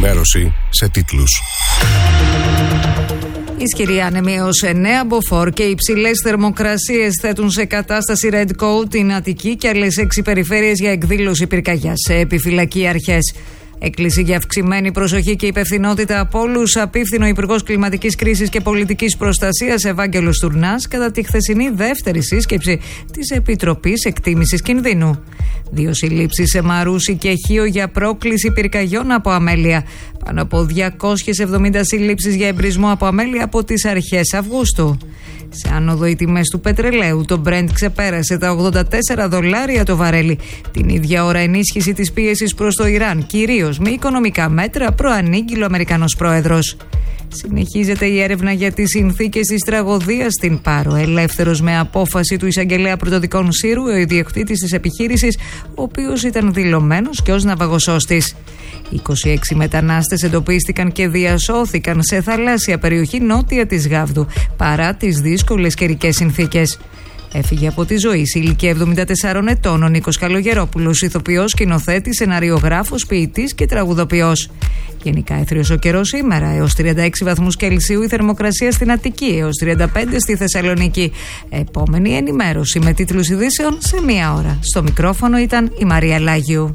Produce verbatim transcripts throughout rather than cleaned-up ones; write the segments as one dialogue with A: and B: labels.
A: ενημέρωση σε τίτλους.
B: Ισχυρή άνεμη ως εννέα μποφόρ και υψηλές θερμοκρασίες θέτουν σε κατάσταση Red Coat την Αττική και άλλες έξι περιφέρειες για εκδήλωση πυρκαγιάς σε επιφυλακή αρχές. Έκκληση για αυξημένη προσοχή και υπευθυνότητα από όλους απίφθηνε ο Υπουργός Κλιματικής Κρίσης και Πολιτικής Προστασίας Ευάγγελος Τουρνάς κατά τη χθεσινή δεύτερη σύσκεψη της Επιτροπής Εκτίμησης Κινδύνου. Δύο συλλήψεις σε Μαρούσι και Χίο για πρόκληση πυρκαγιών από αμέλεια. Πάνω από διακόσιες εβδομήντα συλλήψεις για εμπρισμό από αμέλεια από τις αρχές Αυγούστου. Σε άνοδο οι τιμές του πετρελαίου, το Brent ξεπέρασε τα ογδόντα τέσσερα δολάρια το βαρέλι. Την ίδια ώρα ενίσχυση της πίεσης προς το Ιράν, κυρίως με οικονομικά μέτρα, προανήγγειλε ο Αμερικανός πρόεδρος. Συνεχίζεται η έρευνα για τις συνθήκες της τραγωδίας στην Πάρο. Ελεύθερος με απόφαση του εισαγγελέα πρωτοδικών Σύρου, ο ιδιοκτήτης της επιχείρησης, ο οποίος ήταν δηλωμένος και ως ναυαγοσώστης. είκοσι έξι μετανάστες εντοπίστηκαν και διασώθηκαν σε θαλάσσια περιοχή νότια της Γάβδου, παρά τις δύσκολες καιρικές συνθήκες. Έφυγε από τη ζωή σε ηλικία εβδομήντα τεσσάρων ετών ο Νίκος Καλογερόπουλος, ηθοποιός, σκηνοθέτης, σεναριογράφος, ποιητής και τραγουδοποιός. Γενικά έθριος ο καιρός σήμερα, έως τριάντα έξι βαθμούς Κελσίου η θερμοκρασία στην Αττική, έως τριάντα πέντε στη Θεσσαλονίκη. Επόμενη ενημέρωση με τίτλους ειδήσεων σε μία ώρα. Στο μικρόφωνο ήταν η Μαρία Λάγιου.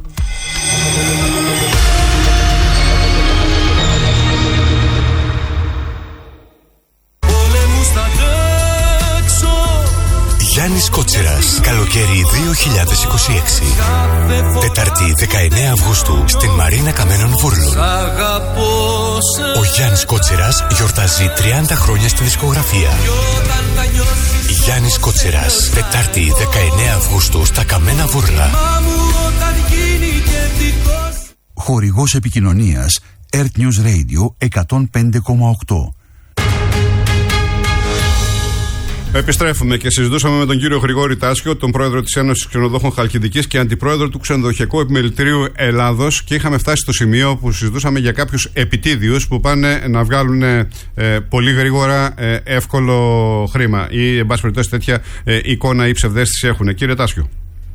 C: Γιάννης Κότσιρας, καλοκαίρι δύο χιλιάδες είκοσι έξι. Τετάρτη δεκαεννέα Αυγούστου στην Μαρίνα Καμένων Βούρλου. Ο Γιάννης Κότσιρας γιορτάζει τριάντα χρόνια στη δισκογραφία. Γιάννης Κότσιρας, Τετάρτη δεκαεννέα Αυγούστου στα Καμένα Βούρλα.
D: Χορηγός επικοινωνίας Earth News Radio εκατόν πέντε κόμμα οκτώ.
E: Επιστρέφουμε και συζητούσαμε με τον κύριο Γρηγόρη Τάσιο, τον πρόεδρο της Ένωσης Ξενοδόχων Χαλκιδικής και αντιπρόεδρο του Ξενοδοχειακού Επιμελητηρίου Ελλάδος, και είχαμε φτάσει στο σημείο που συζητούσαμε για κάποιους επιτίδιους που πάνε να βγάλουν ε, πολύ γρήγορα ε, εύκολο χρήμα ή, εν πάση περιπτώσει, τέτοια ε, εικόνα ή ψευδαίσθηση έχουν. Κύριε Τάσιο.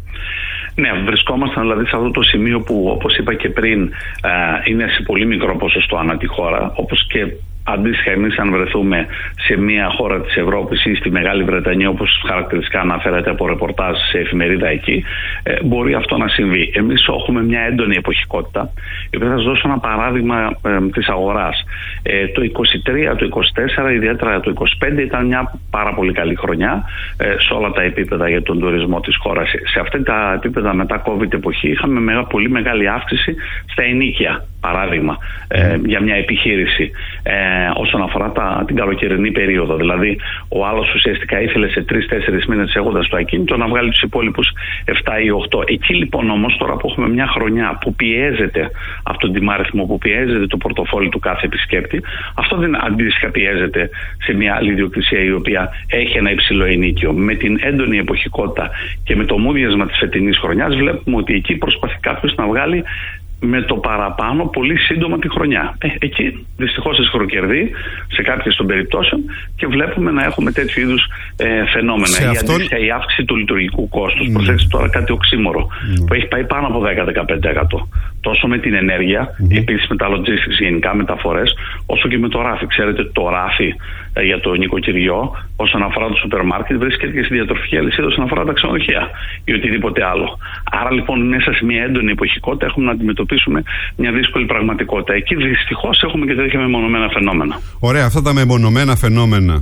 F: Ναι, βρισκόμαστε δηλαδή σε αυτό το σημείο που, όπως είπα και πριν, ε, είναι σε πολύ μικρό ποσοστό ανά τη χώρα, όπως και αντίστοιχα, εμείς αν βρεθούμε σε μια χώρα της Ευρώπης ή στη Μεγάλη Βρετανία, όπως χαρακτηριστικά αναφέρεται από ρεπορτάζ σε εφημερίδα εκεί, ε, μπορεί αυτό να συμβεί. Εμείς έχουμε μια έντονη εποχικότητα. Θα σας δώσω ένα παράδειγμα ε, της αγοράς. Ε, το είκοσι τρία, το είκοσι τέσσερα, ιδιαίτερα το είκοσι πέντε ήταν μια πάρα πολύ καλή χρονιά ε, σε όλα τα επίπεδα για τον τουρισμό της χώρας. Σε αυτά τα επίπεδα μετά COVID εποχή είχαμε μεγα, πολύ μεγάλη αύξηση στα ενοίκια, παράδειγμα, ε, για μια επιχείρηση. Ε, όσον αφορά τα, την καλοκαιρινή περίοδο. Δηλαδή, ο άλλος ουσιαστικά ήθελε σε τρεις τέσσερις μήνες έχοντας το ακίνητο να βγάλει τους υπόλοιπους επτά ή οκτώ. Εκεί λοιπόν όμως, τώρα που έχουμε μια χρονιά που πιέζεται από τον τιμάριθμο, που πιέζεται το πορτοφόλι του κάθε επισκέπτη, αυτό δεν αντίστοιχα πιέζεται σε μια άλλη ιδιοκτησία η οποία έχει ένα υψηλό ενοίκιο. Με την έντονη εποχικότητα και με το μούδιασμα της φετινής χρονιάς, βλέπουμε ότι εκεί προσπαθεί κάποιος να βγάλει με το παραπάνω πολύ σύντομα τη χρονιά. Ε, εκεί δυστυχώς εσχροκερδεί σε κάποιες των περιπτώσεων και βλέπουμε να έχουμε τέτοιου είδους ε, φαινόμενα. Η, αυτόν... αντίστοιχα, η αύξηση του λειτουργικού κόστους, mm. προσέξτε τώρα κάτι οξύμορο, mm. που έχει πάει πάνω από δέκα με δεκαπέντε τοις εκατό. Τόσο με την ενέργεια, mm. επίσης με τα logistics, γενικά μεταφορές, όσο και με το ράφι. Ξέρετε, το ράφι ε, για το νοικοκυριό, όσον αφορά το σούπερ μάρκετ, βρίσκεται και στη διατροφική αλυσίδα όσον αφορά τα ξενοδοχεία ή οτιδήποτε άλλο. Άρα λοιπόν, μέσα σε μια έντονη εποχικότητα έχουμε να αντιμετωπίσουμε μια δύσκολη πραγματικότητα. Εκεί δυστυχώς έχουμε και τέτοια μεμονωμένα φαινόμενα.
E: Ωραία, αυτά τα μεμονωμένα φαινόμενα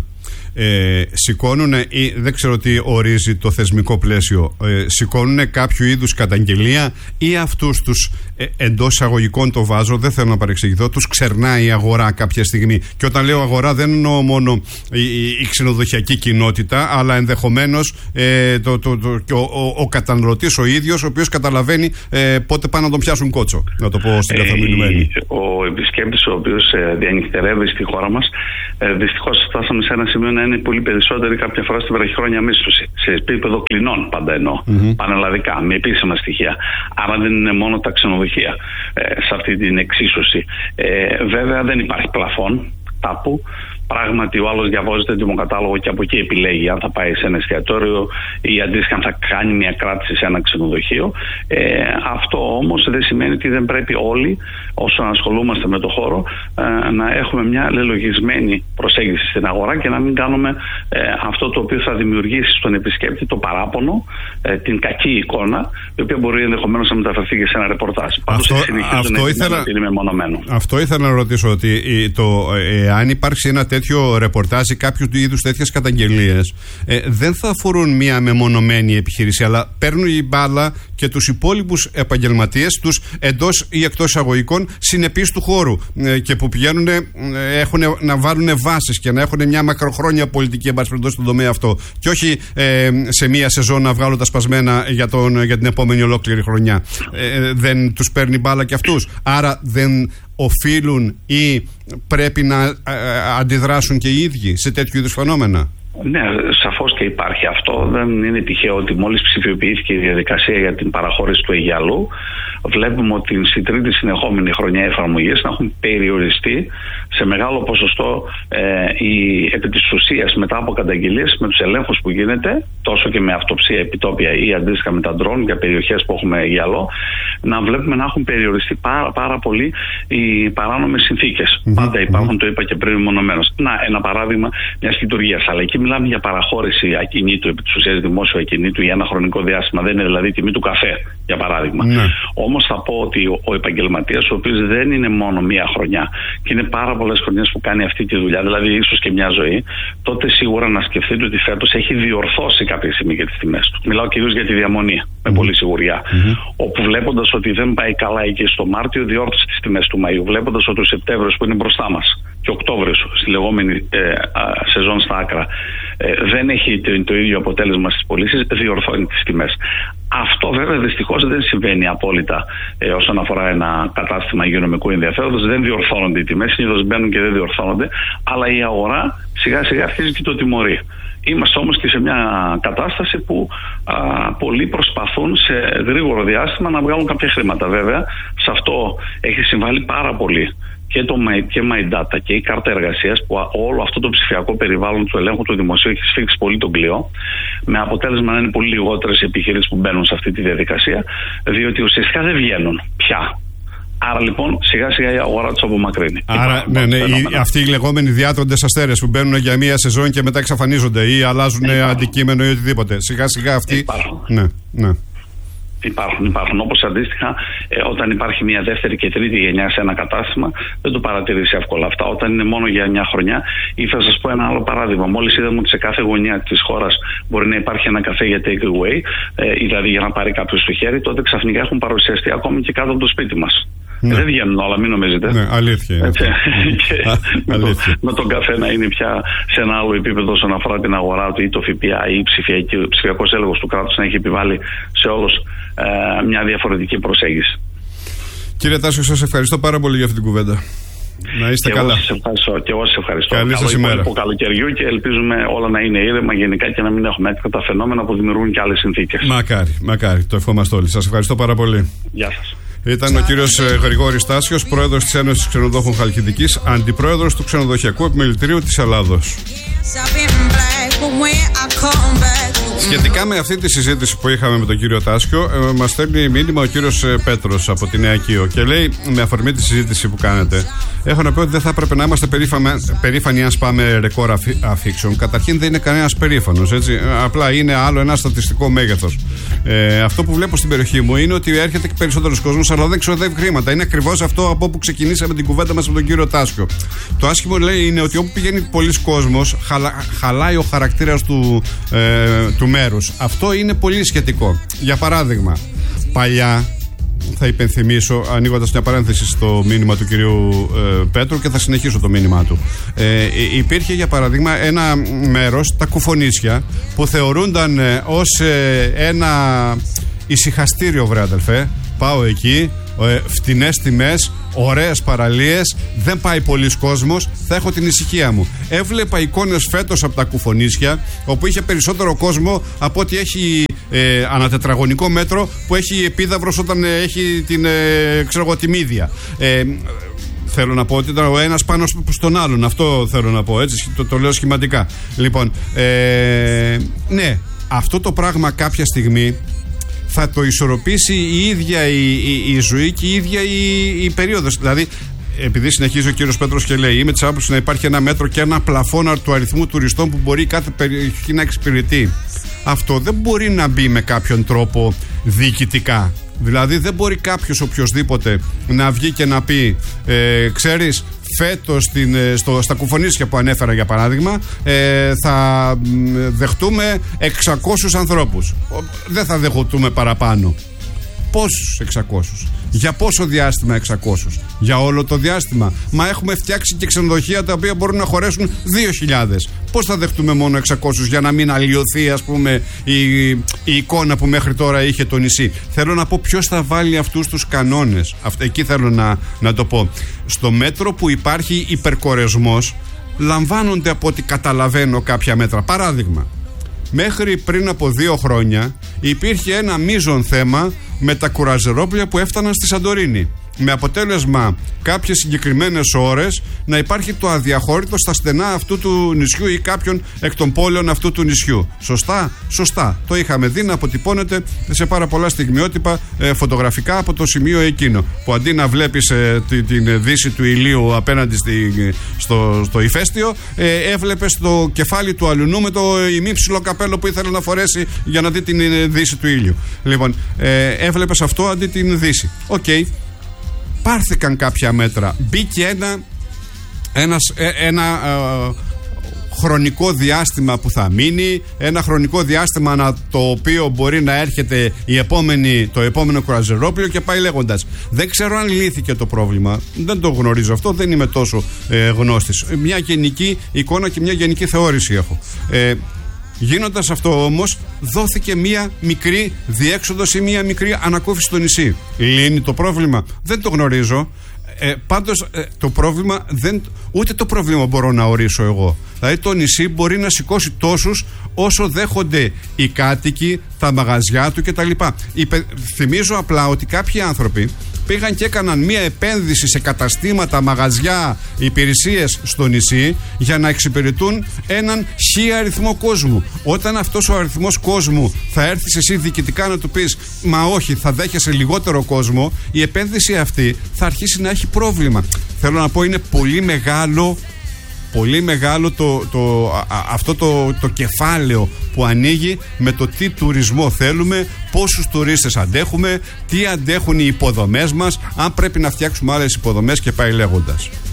E: ε, σηκώνουν, ή δεν ξέρω τι ορίζει το θεσμικό πλαίσιο, ε, σηκώνουν κάποιο είδους καταγγελία ή αυτούς τους ε, εντός εισαγωγικών, το βάζω, δεν θέλω να παρεξηγηθώ, τους ξερνάει η αγορά κάποια στιγμή? Και όταν λέω αγορά δεν εννοώ μόνο η, η, η ξενοδοχειακή κοινότητα, αλλά ενδεχομένως ε, το, το, το, το, ο, ο καταναλωτής ο ίδιος, ο οποίος καταλαβαίνει ε, πότε πάνε να τον πιάσουν κότσο, να το πω στην καθομιλουμένη.
F: Ε, ο επισκέπτης ο οποίος ε, διανυκτερεύει στη χώρα μας, ε, δυστυχώς φτάσαμε σε ένα σημείο να είναι πολύ περισσότεροι κάποια φορά στη βραχυχρόνια μίσθωση. Σε επίπεδο κλινών πάντα εννοώ. Mm-hmm. Πανελλαδικά, με επίσημα στοιχεία. Άρα δεν είναι μόνο τα ξενοδοχεία ε, σε αυτή την εξίσωση. Ε, βέβαια δεν υπάρχει πλαφόν τάπου. πράγματι ο άλλος διαβάζει το τιμοκατάλογο και από εκεί επιλέγει αν θα πάει σε ένα εστιατόριο ή αντίστοιχα αν θα κάνει μια κράτηση σε ένα ξενοδοχείο. Ε, αυτό όμως δεν σημαίνει ότι δεν πρέπει όλοι, όσο ασχολούμαστε με το χώρο, ε, να έχουμε μια λελογισμένη προσέγγιση στην αγορά και να μην κάνουμε ε, αυτό το οποίο θα δημιουργήσει στον επισκέπτη το παράπονο, ε, την κακή εικόνα, η οποία μπορεί ενδεχομένως να μεταφερθεί και σε ένα ρεπορτάζ. Πάντως
E: αυτό, ήθελα,
F: είναι μεμονωμένο.
E: αυτό ήθελα να ρωτήσω, ότι το, ε, αν υπάρξει ένα τέτοιο ρεπορτάζ ή κάποιου είδους τέτοιες καταγγελίες, ε, δεν θα αφορούν μια μεμονωμένη επιχείρηση, αλλά παίρνουν η μπάλα και τους υπόλοιπους επαγγελματίες, τους εντός ή εκτός εισαγωγικών συνεπείς του χώρου, ε, και που πηγαίνουν, ε, έχουν, να βάλουν βάσεις και να έχουν μια μακροχρόνια πολιτική εμπάσπρεντος στον τομέα αυτό. Και όχι ε, σε μια σεζόν να βγάλουν τα σπασμένα για, τον, για την επόμενη ολόκληρη χρονιά. Ε, δεν τους παίρνει μπάλα και αυτούς. Άρα δεν οφείλουν ή πρέπει να ε, αντιδράσουν και οι ίδιοι σε τέτοιου είδους φαινόμενα.
F: Ναι, σαφώς και υπάρχει αυτό. Δεν είναι τυχαίο ότι μόλις ψηφιοποιήθηκε η διαδικασία για την παραχώρηση του Αιγιαλού, βλέπουμε ότι στην τρίτη συνεχόμενη χρονιά εφαρμογής να έχουν περιοριστεί σε μεγάλο ποσοστό ε, οι, επί της ουσίας μετά από καταγγελίες με τους ελέγχους που γίνεται, τόσο και με αυτοψία επιτόπια ή αντίστοιχα με τα ντρόν για περιοχές που έχουμε Αιγιαλό, να βλέπουμε να έχουν περιοριστεί πάρα, πάρα πολύ οι παράνομες συνθήκες. Mm-hmm. Πάντα υπάρχουν, mm-hmm. το είπα και πριν μονομένως. Να, ένα παράδειγμα μιας λειτουργίας. Αλλά εκεί μιλάμε για παραχώρηση ακινήτου, επί της ουσίας δημόσιου ακινήτου για ένα χρονικό διάστημα. Δεν είναι δηλαδή τιμή του καφέ, για παράδειγμα. Mm-hmm. Όμως θα πω ότι ο, ο επαγγελματίας, ο οποίος δεν είναι μόνο μία χρονιά και είναι πάρα πολλές χρονιές που κάνει αυτή τη δουλειά, δηλαδή ίσως και μια ζωή, τότε σίγουρα να σκεφτείτε ότι φέτος έχει διορθώσει κάποια στιγμή για τις τιμές του. Μιλάω κυρίως για τη διαμονή, με πολύ σιγουριά. Mm-hmm. Όπου βλέποντας ότι δεν πάει καλά εκεί στο Μάρτιο, διόρθωσε τις τιμές του Μαΐου. Βλέποντας ότι ο Σεπτέμβριος που είναι μπροστά μας και Οκτώβριος, στη λεγόμενη ε, α, σεζόν στα άκρα, ε, δεν έχει το, το ίδιο αποτέλεσμα στις πωλήσεις, διορθώνει τις τιμές. Αυτό βέβαια δυστυχώς δεν συμβαίνει απόλυτα ε, όσον αφορά ένα κατάστημα υγειονομικού ενδιαφέροντος. Δεν διορθώνονται οι τιμές, συνήθως μπαίνουν και δεν διορθώνονται, αλλά η αγορά σιγά σιγά αρχίζει και το τιμωρεί. Είμαστε όμως και σε μια κατάσταση που α, πολλοί προσπαθούν σε γρήγορο διάστημα να βγάλουν κάποια χρήματα. Βέβαια, σε αυτό έχει συμβάλει πάρα πολύ και το και My Data και η κάρτα εργασίας, που όλο αυτό το ψηφιακό περιβάλλον του ελέγχου του δημοσίου έχει σφίξει πολύ τον κλειό, με αποτέλεσμα να είναι πολύ λιγότερες οι επιχειρήσεις που μπαίνουν σε αυτή τη διαδικασία, διότι ουσιαστικά δεν βγαίνουν πια. Άρα λοιπόν σιγά σιγά η αγορά τους απομακρύνει.
E: Άρα ναι, ναι, οι, αυτοί οι λεγόμενοι διάτροντες αστέρες που μπαίνουν για μία σεζόν και μετά εξαφανίζονται ή αλλάζουν υπάρχουν. αντικείμενο ή οτιδήποτε. Σιγά σιγά αυτοί.
F: Υπάρχουν.
E: Ναι, ναι.
F: Υπάρχουν, υπάρχουν. Όπως αντίστοιχα, ε, όταν υπάρχει μια δεύτερη και τρίτη γενιά σε ένα κατάστημα, δεν το παρατηρείς εύκολα αυτά. Όταν είναι μόνο για μια χρονιά, ή θα σας πω ένα άλλο παράδειγμα. Μόλις είδαμε ότι σε κάθε γωνιά της χώρας μπορεί να υπάρχει ένα καφέ για take away, ε, δηλαδή για να πάρει κάποιος στο χέρι, τότε ξαφνικά έχουν παρουσιαστεί ακόμη και κάτω από το σπίτι μας. Ναι. Δεν βγαίνουν όλα, μην νομίζετε.
E: Ναι, αλήθεια.
F: Έτσι. Και Α, με, αλήθεια. Το, με τον καφέ να είναι πια σε ένα άλλο επίπεδο όσον αφορά την αγορά του ή το ΦΠΑ ή ο ψηφιακός έλεγχος του κράτους να έχει επιβάλει σε όλους ε, μια διαφορετική προσέγγιση.
E: Κύριε Τάσιο, σας ευχαριστώ πάρα πολύ για αυτή την κουβέντα. Να είστε
F: και
E: καλά.
F: Εγώ σας ευχαριστώ. Και εγώ σας ευχαριστώ.
E: Καλή σας ημέρα.
F: Από καλοκαιριού και ελπίζουμε όλα να είναι ήρεμα γενικά και να μην έχουμε έτσι τα φαινόμενα που δημιουργούν και άλλες συνθήκες.
E: Μακάρι, μακάρι. Το ευχόμαστε όλοι. Σας ευχαριστώ πάρα πολύ.
F: Γεια σας.
E: Ήταν ο κύριος Γρηγόρης Τάσιος, πρόεδρος της Ένωσης Ξενοδόχων Χαλκιδικής, αντιπρόεδρος του Ξενοδοχειακού Επιμελητηρίου της Ελλάδος. Σχετικά με αυτή τη συζήτηση που είχαμε με τον κύριο Τάσιο, ε, μας στέλνει μήνυμα ο κύριος ε, Πέτρος από τη Νέα Κείο και λέει, με αφορμή τη συζήτηση που κάνετε, έχω να πω ότι δεν θα έπρεπε να είμαστε περήφανοι αν σπάμε ρεκόρ αφή, αφήξεων. Καταρχήν δεν είναι κανένας περήφανος, έτσι. Απλά είναι άλλο ένα στατιστικό μέγεθος. Ε, αυτό που βλέπω στην περιοχή μου είναι ότι έρχεται και περισσότερος κόσμος, αλλά δεν ξοδεύει χρήματα. Είναι ακριβώς αυτό από όπου ξεκινήσαμε την κουβέντα μας με τον κύριο Τάσιο. Το άσχημο λέει είναι ότι όπου πηγαίνει πολλής κόσμος, χαλα, χαλάει ο χαρακτήρας του, ε, του μέρους. Αυτό είναι πολύ σχετικό. Για παράδειγμα, παλιά, θα υπενθυμίσω, ανοίγοντας μια παρένθεση στο μήνυμα του κυρίου ε, Πέτρου και θα συνεχίσω το μήνυμά του. Ε, υπήρχε για παράδειγμα ένα μέρος, τα Κουφονίσια, που θεωρούνταν ε, ως ε, ένα ησυχαστήριο, βρε αδελφέ. Πάω εκεί, ε, φτηνές τιμές, ωραίες παραλίες, δεν πάει πολλής κόσμος, θα έχω την ησυχία μου. Έβλεπα εικόνες φέτος από τα Κουφονίσια, όπου είχε περισσότερο κόσμο από ότι έχει ε, ανατετραγωνικό μέτρο που έχει επίδαυρος όταν ε, έχει την, ε, ξέρω εγώ, τη μύδια. Ε, Θέλω να πω ότι ήταν ο ένας πάνω στον άλλον. Αυτό θέλω να πω, έτσι. Το, το λέω σχηματικά. Λοιπόν, ε, ναι, αυτό το πράγμα κάποια στιγμή θα το ισορροπήσει η ίδια η, η, η ζωή και η ίδια η, η περίοδος. Δηλαδή, επειδή συνεχίζει ο κύριος Πέτρος και λέει, είμαι της άποψης να υπάρχει ένα μέτρο και ένα πλαφόνα του αριθμού τουριστών που μπορεί κάθε περιοχή να εξυπηρετεί. Αυτό δεν μπορεί να μπει με κάποιον τρόπο διοικητικά. Δηλαδή δεν μπορεί κάποιος οποιοσδήποτε να βγει και να πει ε, ξέρεις, φέτος στην, στο, στα κουφονίσια που ανέφερα για παράδειγμα ε, θα δεχτούμε εξακόσιους ανθρώπους. Δεν θα δεχτούμε παραπάνω. Πόσους εξακόσιους? Για πόσο διάστημα εξακόσιους? Για όλο το διάστημα? Μα έχουμε φτιάξει και ξενοδοχεία τα οποία μπορούν να χωρέσουν δύο χιλιάδες. Πώς θα δεχτούμε μόνο εξακόσιους για να μην αλλοιωθεί, ας πούμε, η, η εικόνα που μέχρι τώρα είχε το νησί? Θέλω να πω ποιος θα βάλει αυτούς τους κανόνες. Αυτ, εκεί θέλω να, να το πω. Στο μέτρο που υπάρχει υπερκορεσμός λαμβάνονται, από ό,τι καταλαβαίνω, κάποια μέτρα. Παράδειγμα, μέχρι πριν από δύο χρόνια υπήρχε ένα μείζον θέμα με τα κουραζερόπλια που έφταναν στη Σαντορίνη. Με αποτέλεσμα κάποιες συγκεκριμένες ώρες να υπάρχει το αδιαχώρητο στα στενά αυτού του νησιού ή κάποιων εκ των πόλεων αυτού του νησιού. Σωστά, σωστά. Το είχαμε δει να αποτυπώνεται σε πάρα πολλά στιγμιότυπα ε, φωτογραφικά από το σημείο εκείνο. Που αντί να βλέπεις ε, την, την δύση του ηλίου απέναντι στη, στο, στο ηφαίστειο, ε, έβλεπες το κεφάλι του αλουνού με το ημίψιλο καπέλο που ήθελε να φορέσει για να δει την ε, δύση του ήλιου. Λοιπόν, ε, έβλεπες αυτό αντί την δύση. Οκ. Okay. Πάρθηκαν κάποια μέτρα. Μπήκε ένα, ένας, ένα ε, χρονικό διάστημα που θα μείνει, ένα χρονικό διάστημα να, το οποίο μπορεί να έρχεται η επόμενη, το επόμενο κουραζερόπλιο και πάει λέγοντας. Δεν ξέρω αν λύθηκε το πρόβλημα, δεν το γνωρίζω αυτό, δεν είμαι τόσο ε, γνώστης. Μια γενική εικόνα και μια γενική θεώρηση έχω. Ε, Γίνοντας αυτό όμως, δόθηκε μία μικρή διέξοδος ή μία μικρή ανακούφιση στο νησί. Λύνει το πρόβλημα? Δεν το γνωρίζω. Ε, πάντως ε, το πρόβλημα δεν, ούτε το πρόβλημα μπορώ να ορίσω εγώ. Δηλαδή το νησί μπορεί να σηκώσει τόσους όσο δέχονται οι κάτοικοι, τα μαγαζιά του κτλ. Θυμίζω απλά ότι κάποιοι άνθρωποι πήγαν και έκαναν μία επένδυση σε καταστήματα, μαγαζιά, υπηρεσίες στο νησί για να εξυπηρετούν έναν χι αριθμό κόσμου. Όταν αυτός ο αριθμός κόσμου θα έρθεις εσύ διοικητικά να του πεις μα όχι, θα δέχεσαι λιγότερο κόσμο, η επένδυση αυτή θα αρχίσει να έχει πρόβλημα. Θέλω να πω, είναι πολύ μεγάλο Πολύ μεγάλο το, το, α, αυτό το, το κεφάλαιο που ανοίγει με το τι τουρισμό θέλουμε, πόσους τουρίστες αντέχουμε, τι αντέχουν οι υποδομές μας, αν πρέπει να φτιάξουμε άλλες υποδομές και πάει λέγοντας.